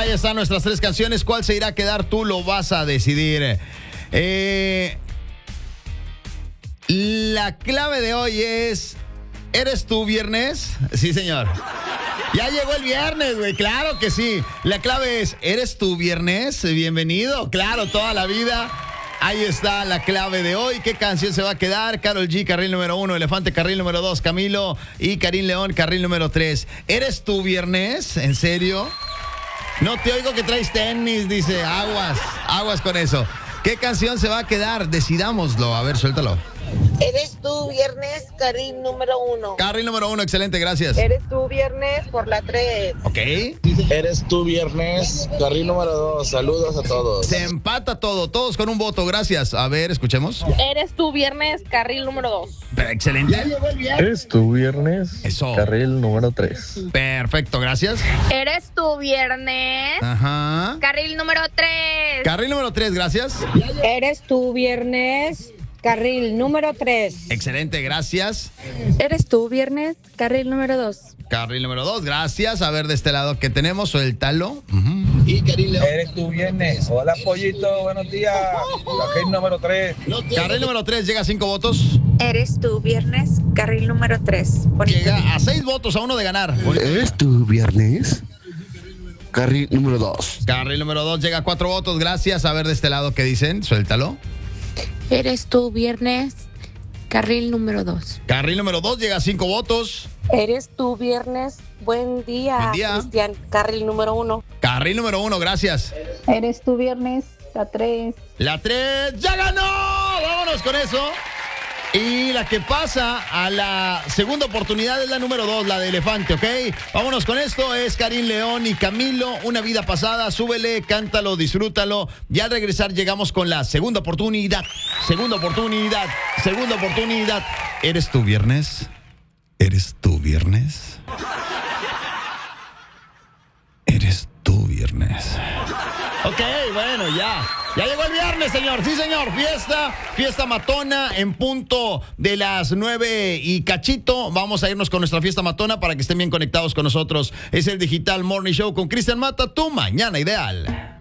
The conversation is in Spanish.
Ahí están nuestras 3 canciones. ¿Cuál se irá a quedar? Tú lo vas a decidir. La clave de hoy es... ¿Eres tú viernes? Sí, señor. Ya llegó el viernes, güey. Claro que sí. La clave es... ¿Eres tú viernes? Bienvenido. Claro, toda la vida. Ahí está la clave de hoy. ¿Qué canción se va a quedar? Karol G, carril número 1. Elefante, carril número 2. Camilo y Karim León, carril número 3. ¿Eres tú viernes? ¿En serio? No te oigo que traes tenis, dice. Aguas con eso. ¿Qué canción se va a quedar? Decidámoslo. A ver, suéltalo. Eres tú viernes, carril número 1. Carril número 1, excelente, gracias. Eres tú viernes por la 3. Ok. Eres tú viernes, carril número 2. Saludos a todos. Se empata todo, todos con un voto, gracias. A ver, escuchemos. Eres tú viernes, carril número 2. Excelente. Eres tú viernes, Eso. carril número 3. Perfecto, gracias. Eres tú viernes, Ajá. carril número 3. Carril número 3, gracias. Eres tú viernes, carril número 3. Excelente, gracias. Eres tú viernes, carril número 2. Carril número 2, gracias. A ver, de este lado, ¿qué tenemos? Suéltalo. Y Karim León. Eres tú viernes. Hola, pollito. Buenos días. Carril número 3. Carril número 3, llega a 5 votos. Eres tú viernes, carril número 3. Llega a 6 votos, a 1 de ganar. ¿Eres tú viernes? Carril número 2. Carril número 2, llega a 4 votos, gracias. A ver, de este lado, ¿qué dicen? Suéltalo. Eres tú viernes, carril número 2. Carril número 2, llega a 5 votos. Eres tú viernes, buen día, Buen día. Cristian, carril número 1. Carril número 1, gracias. Eres tú viernes, la 3. La 3 ya ganó. Vámonos con eso. Y la que pasa a la segunda oportunidad es la número 2, la de Elefante, ¿ok? Vámonos con esto, es Karim León y Camilo, Una vida pasada, súbele, cántalo, disfrútalo. Y al regresar llegamos con la segunda oportunidad. Segunda oportunidad. ¿Eres tú viernes? ¿Eres tú viernes? ¿Eres tú viernes? Ok, bueno, ya llegó el viernes, señor. Sí, señor. Fiesta matona en punto de las 9 y cachito. Vamos a irnos con nuestra fiesta matona para que estén bien conectados con nosotros. Es el Digital Morning Show con Cristian Mata, tu mañana ideal.